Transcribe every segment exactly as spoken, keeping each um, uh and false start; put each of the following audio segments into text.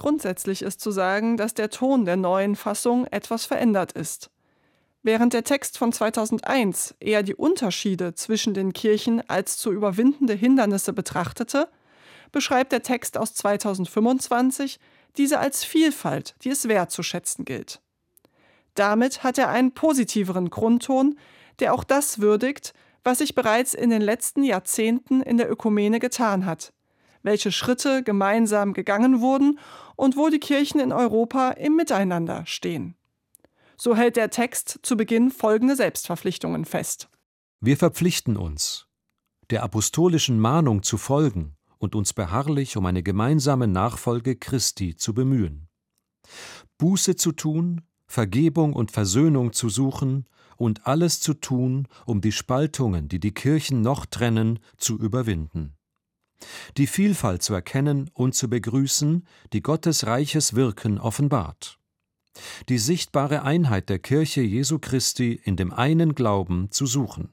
Grundsätzlich ist zu sagen, dass der Ton der neuen Fassung etwas verändert ist. Während der Text von zweitausendeins eher die Unterschiede zwischen den Kirchen als zu überwindende Hindernisse betrachtete, beschreibt der Text aus zweitausendfünfundzwanzig diese als Vielfalt, die es wertzuschätzen gilt. Damit hat er einen positiveren Grundton, der auch das würdigt, was sich bereits in den letzten Jahrzehnten in der Ökumene getan hat, welche Schritte gemeinsam gegangen wurden und wo die Kirchen in Europa im Miteinander stehen. So hält der Text zu Beginn folgende Selbstverpflichtungen fest. Wir verpflichten uns, der apostolischen Mahnung zu folgen und uns beharrlich um eine gemeinsame Nachfolge Christi zu bemühen. Buße zu tun, Vergebung und Versöhnung zu suchen und alles zu tun, um die Spaltungen, die die Kirchen noch trennen, zu überwinden. Die Vielfalt zu erkennen und zu begrüßen, die Gottes reiches Wirken offenbart. Die sichtbare Einheit der Kirche Jesu Christi in dem einen Glauben zu suchen.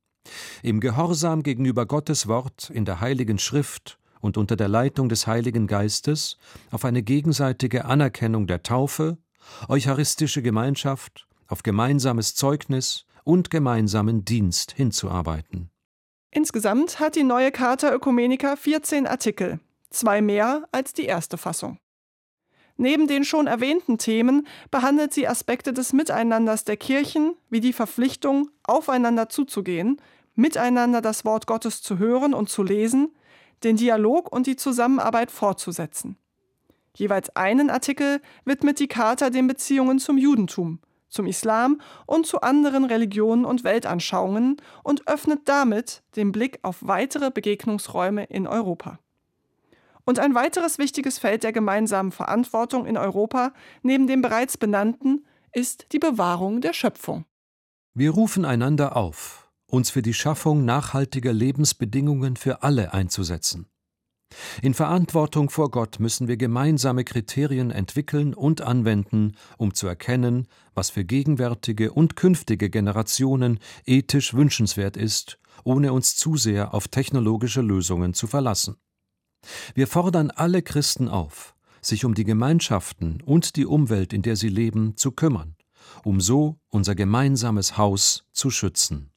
Im Gehorsam gegenüber Gottes Wort in der Heiligen Schrift und unter der Leitung des Heiligen Geistes auf eine gegenseitige Anerkennung der Taufe, eucharistische Gemeinschaft, auf gemeinsames Zeugnis und gemeinsamen Dienst hinzuarbeiten. Insgesamt hat die neue Charta Oecumenica vierzehn Artikel, zwei mehr als die erste Fassung. Neben den schon erwähnten Themen behandelt sie Aspekte des Miteinanders der Kirchen, wie die Verpflichtung, aufeinander zuzugehen, miteinander das Wort Gottes zu hören und zu lesen, den Dialog und die Zusammenarbeit fortzusetzen. Jeweils einen Artikel widmet die Charta den Beziehungen zum Judentum, zum Islam und zu anderen Religionen und Weltanschauungen und öffnet damit den Blick auf weitere Begegnungsräume in Europa. Und ein weiteres wichtiges Feld der gemeinsamen Verantwortung in Europa, neben dem bereits benannten, ist die Bewahrung der Schöpfung. Wir rufen einander auf, uns für die Schaffung nachhaltiger Lebensbedingungen für alle einzusetzen. In Verantwortung vor Gott müssen wir gemeinsame Kriterien entwickeln und anwenden, um zu erkennen, was für gegenwärtige und künftige Generationen ethisch wünschenswert ist, ohne uns zu sehr auf technologische Lösungen zu verlassen. Wir fordern alle Christen auf, sich um die Gemeinschaften und die Umwelt, in der sie leben, zu kümmern, um so unser gemeinsames Haus zu schützen.